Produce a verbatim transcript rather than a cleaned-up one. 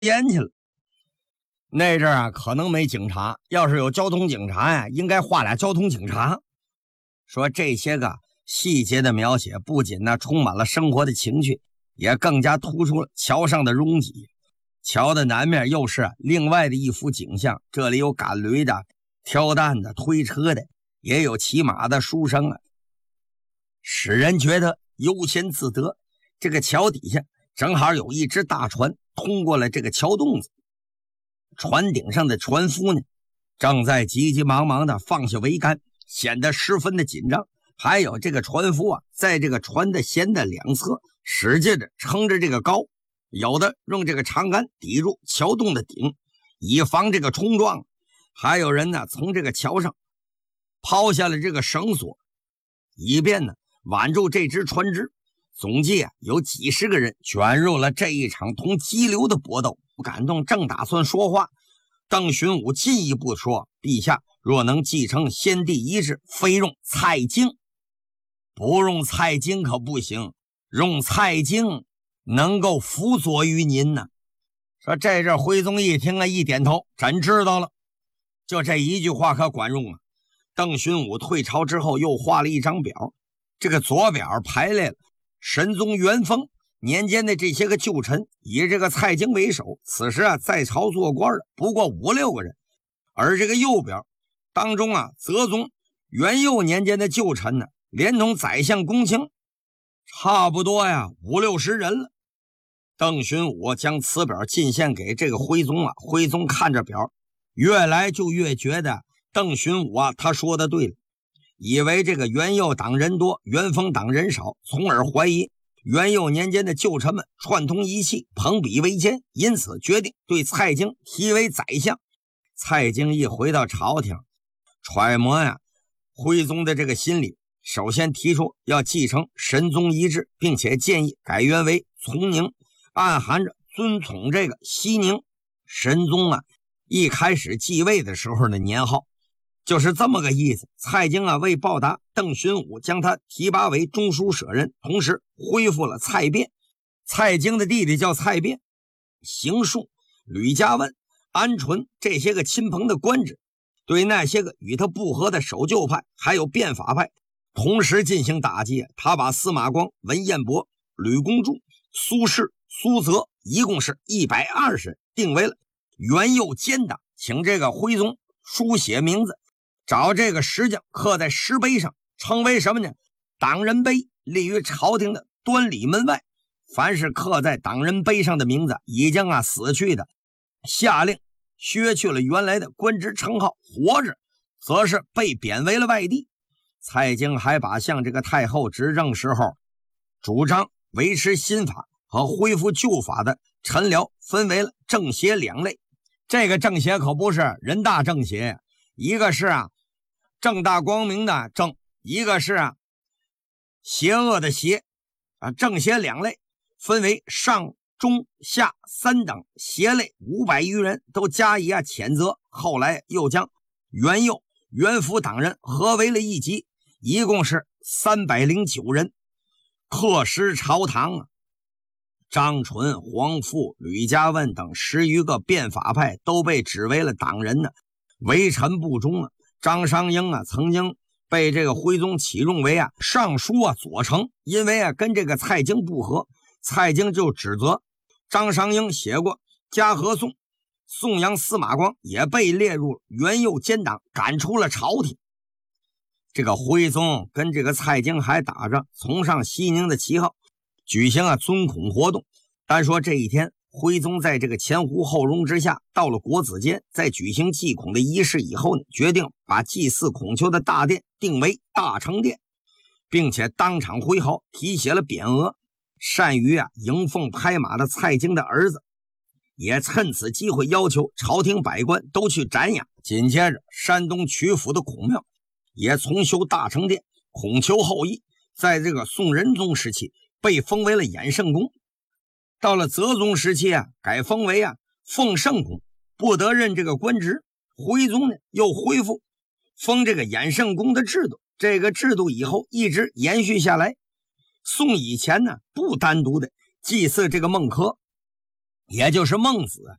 烟去了。那阵儿啊，可能没警察，要是有交通警察呀，应该划俩交通警察。说这些个细节的描写，不仅呢充满了生活的情趣，也更加突出了桥上的拥挤。桥的南面又是另外的一幅景象，这里有赶驴的、挑担的、推车的，也有骑马的书生啊，使人觉得悠闲自得。这个桥底下正好有一只大船通过了这个桥洞子，船顶上的船夫呢，正在急急忙忙的放下桅杆，显得十分的紧张。还有这个船夫啊，在这个船的舷的两侧使劲的撑着这个篙，有的用这个长杆抵住桥洞的顶，以防这个冲撞。还有人呢，从这个桥上抛下了这个绳索，以便呢挽住这只船只。总计啊，有几十个人卷入了这一场同激流的搏斗。不敢动，正打算说话，邓荀武进一步说：“陛下若能继承先帝遗志，非用蔡京，不用蔡京可不行，用蔡京能够辅佐于您呢。”说这阵徽宗一听啊，一点头，真知道了。就这一句话可管用啊。邓荀武退朝之后，又画了一张表，这个左表排列了神宗元丰年间的这些个旧臣，以这个蔡京为首，此时啊在朝做官的不过五六个人。而这个右表当中啊，泽宗元佑年间的旧臣呢，连同宰相公卿，差不多呀五六十人了。邓荀武将此表进献给这个徽宗啊，徽宗看着表，越来就越觉得邓荀武啊他说的对了，以为这个元佑党人多，元丰党人少，从而怀疑元佑年间的旧臣们串通一气，朋比为奸，因此决定对蔡京提为宰相。蔡京一回到朝廷，揣摩呀徽宗的这个心理，首先提出要继承神宗遗志，并且建议改元为从宁，暗含着尊崇这个西宁。神宗啊一开始继位的时候的年号就是这么个意思。蔡京啊为报答邓荀武，将他提拔为中书舍人，同时恢复了蔡卞。蔡京的弟弟叫蔡卞，邢恕、吕家问、安纯这些个亲朋的官职，对那些个与他不合的守旧派还有变法派同时进行打击。他把司马光、文彦博、吕公著、苏轼、苏泽一共是一百二十人定为了元佑奸党，请这个徽宗书写名字，找这个石匠刻在石碑上，称为什么呢？党人碑，立于朝廷的端礼门外。凡是刻在党人碑上的名字已经啊死去的，下令削去了原来的官职称号，活着则是被贬为了外地。蔡京还把向这个太后执政时候主张维持新法和恢复旧法的臣僚分为了正邪两类。这个正邪可不是人大正邪，一个是啊正大光明的正，一个是啊邪恶的邪啊。正邪两类分为上中下三等，邪类五百余人都加以啊谴责。后来又将元佑、元辅党人合为了一级，一共是三百零九人，刻石朝堂啊。张纯、黄富、吕家问等十余个变法派都被指为了党人呢，为臣不忠啊。张商英啊曾经被这个徽宗启用为啊尚书啊左丞，因为啊跟这个蔡京不和，蔡京就指责张商英写过嘉禾颂，颂扬司马光也被列入元佑奸党，赶出了朝廷。这个徽宗跟这个蔡京还打着从上西宁的旗号，举行啊尊孔活动。单说这一天，徽宗在这个前呼后拥之下到了国子监，在举行祭孔的仪式以后呢，决定把祭祀孔丘的大殿定为大成殿，并且当场挥毫题写了匾额。善于啊迎凤拍马的蔡京的儿子也趁此机会要求朝廷百官都去瞻仰。紧接着山东曲阜的孔庙也重修大成殿，孔丘后裔在这个宋仁宗时期被封为了衍圣公，到了泽宗时期啊改封为啊奉圣公，不得任这个官职。徽宗呢又恢复封这个衍圣公的制度，这个制度以后一直延续下来。宋以前呢不单独的祭祀这个孟轲， 也就是孟子，